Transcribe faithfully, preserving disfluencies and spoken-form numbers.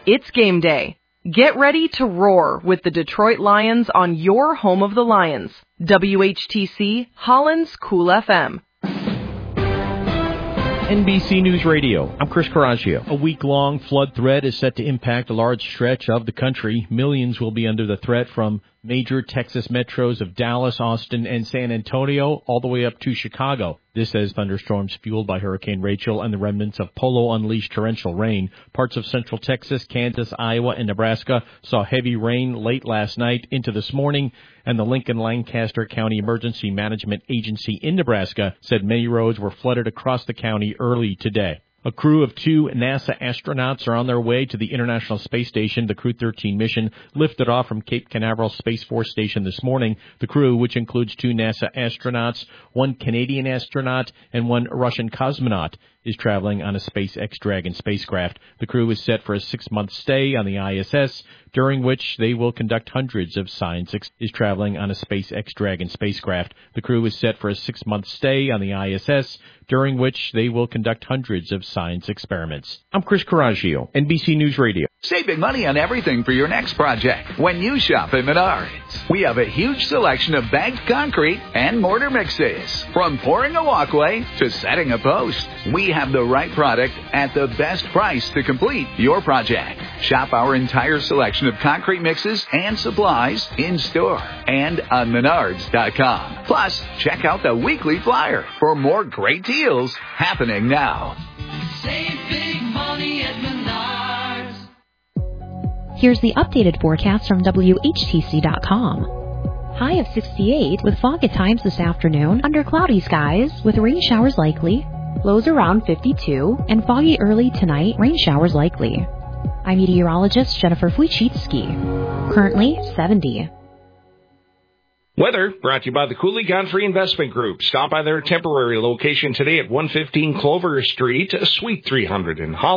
It's game day. Get ready to roar with the Detroit Lions on your home of the Lions. W H T C, Holland's Cool F M. N B C News Radio, I'm Chris Coraggio. A week-long flood threat is set to impact a large stretch of the country. Millions will be under the threat from major Texas metros of Dallas, Austin, and San Antonio, all the way up to Chicago. This as thunderstorms fueled by Hurricane Rachel and the remnants of Polo unleashed torrential rain. Parts of central Texas, Kansas, Iowa, and Nebraska saw heavy rain late last night into this morning, and the Lincoln-Lancaster County Emergency Management Agency in Nebraska said many roads were flooded across the county early today. A crew of two NASA astronauts are on their way to the International Space Station. The Crew thirteen mission lifted off from Cape Canaveral Space Force Station this morning. The crew, which includes two NASA astronauts, one Canadian astronaut, and one Russian cosmonaut, is traveling on a SpaceX Dragon spacecraft. The crew is set for a six-month stay on the I S S, during which they will conduct hundreds of science ex- is traveling on a SpaceX Dragon spacecraft. The crew is set for a six-month stay on the I S S, during which they will conduct hundreds of science experiments. I'm Chris Coraggio, N B C News Radio. Saving money on everything for your next project when you shop at Menards. We have a huge selection of bagged concrete and mortar mixes. From pouring a walkway to setting a post, we have the right product at the best price to complete your project. Shop our entire selection of concrete mixes and supplies in store and on menards dot com. Plus, check out the weekly flyer for more great deals happening now. Save big money at Menards. Here's the updated forecast from W H T C dot com. High of sixty-eight with fog at times this afternoon under cloudy skies with rain showers likely. Lows around fifty-two and foggy early tonight, rain showers likely. I'm meteorologist Jennifer Fujitski. Currently seventy. Weather brought to you by the Cooley Godfrey Investment Group. Stop by their temporary location today at one fifteen Clover Street, Suite three hundred in Holland.